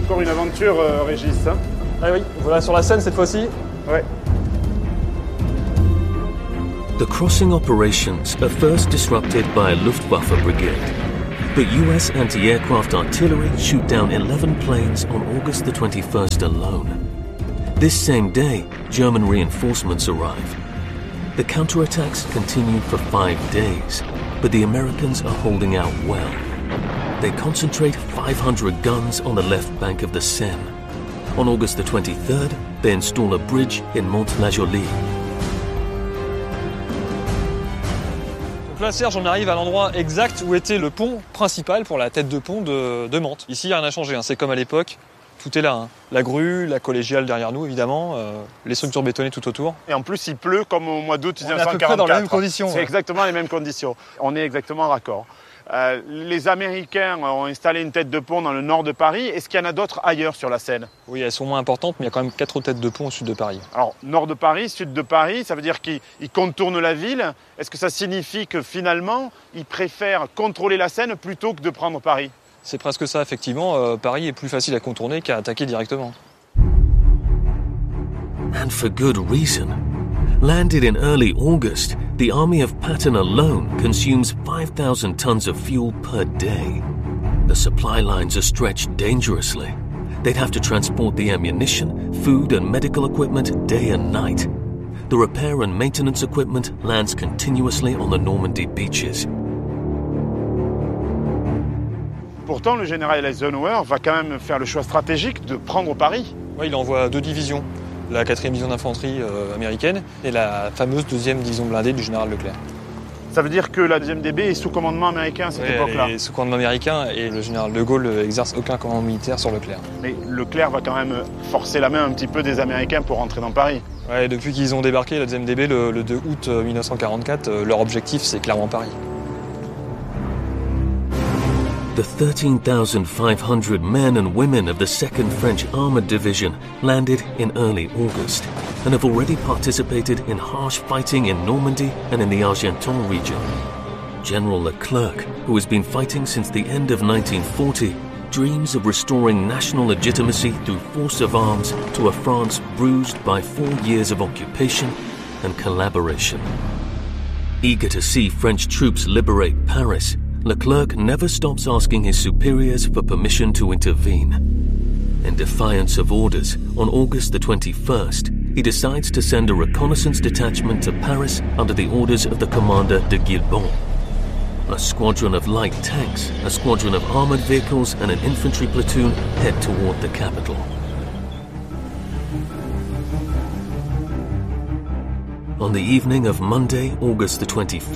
Encore une aventure, Régis. Hein. Ah oui, voilà sur la Seine cette fois-ci. Ouais. The crossing operations are first disrupted by a Luftwaffe brigade, but US anti-aircraft artillery shoot down 11 planes on August the 21st alone. This same day, German reinforcements arrive. The counterattacks continue for 5 days, but the Americans are holding out well. They concentrate 500 guns on the left bank of the Seine. On August the 23rd, they install a bridge in Mantes-la-Jolie. Donc là, Serge, on arrive à l'endroit exact où était le pont principal pour la tête de pont de Mantes. Ici, rien n'a changé, hein. C'est comme à l'époque. Tout est là, hein. La grue, la collégiale derrière nous, évidemment, les structures bétonnées tout autour. Et en plus, il pleut comme au mois d'août 1944. On est à peu près dans les mêmes conditions. C'est exactement les mêmes conditions. On est exactement raccord. Les Américains ont installé une tête de pont dans le nord de Paris. Est-ce qu'il y en a d'autres ailleurs sur la Seine? Oui, elles sont moins importantes, mais il y a quand même 4 têtes de pont au sud de Paris. Alors, nord de Paris, sud de Paris, ça veut dire qu'ils contournent la ville. Est-ce que ça signifie que finalement, ils préfèrent contrôler la Seine plutôt que de prendre Paris? C'est presque ça, effectivement. Paris est plus facile à contourner qu'à attaquer directement. And for good reason. Landed in early August, the army of Patton alone consumes 5,000 tons of fuel per day. The supply lines are stretched dangerously. They'd have to transport the ammunition, food and medical equipment day and night. The repair and maintenance equipment lands continuously on the Normandy beaches. Pourtant, le général Eisenhower va quand même faire le choix stratégique de prendre Paris. Oui, il envoie 2 divisions. La 4e division d'infanterie américaine et la fameuse 2e division blindée du général Leclerc. Ça veut dire que la 2e DB est sous commandement américain à cette époque-là. Elle est sous commandement américain et le général de Gaulle exerce aucun commandement militaire sur Leclerc. Mais Leclerc va quand même forcer la main un petit peu des Américains pour rentrer dans Paris. Ouais, depuis qu'ils ont débarqué la 2e DB le 2 août 1944, leur objectif c'est clairement Paris. The 13,500 men and women of the 2nd French Armored Division landed in early August and have already participated in harsh fighting in Normandy and in the Argenton region. General Leclerc, who has been fighting since the end of 1940, dreams of restoring national legitimacy through force of arms to a France bruised by 4 years of occupation and collaboration. Eager to see French troops liberate Paris, Leclerc never stops asking his superiors for permission to intervene. In defiance of orders, on August the 21st, he decides to send a reconnaissance detachment to Paris under the orders of the commander de Guilbon. A squadron of light tanks, a squadron of armored vehicles and an infantry platoon head toward the capital. On the evening of Monday, August the 21st,